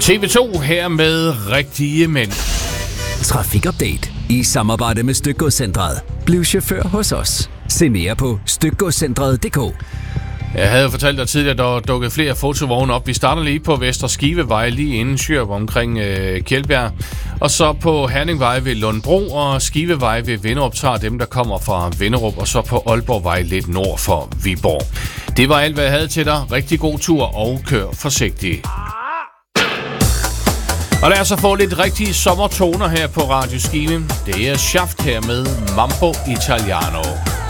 TV2 her med rigtige mænd. Trafikupdate i samarbejde med Stykgodscentret. Bliv chauffør hos os. Se mere på stykgodscentret.dk. Jeg havde fortalt dig tidligere, at der dukkede flere fotovogne op. Vi starter lige på Vester Skivevej, lige inden Sjørup omkring Kjeldbjerg. Og så på Herningvej ved Lundbro, og Skivevej ved Vinderup tager dem, der kommer fra Vinderup. Og så på Aalborgvej lidt nord for Viborg. Det var alt, hvad jeg havde til dig. Rigtig god tur og kør forsigtigt. Og lad os så få lidt rigtige sommertoner her på Radio Skive. Det er Shaft her med Mambo Italiano.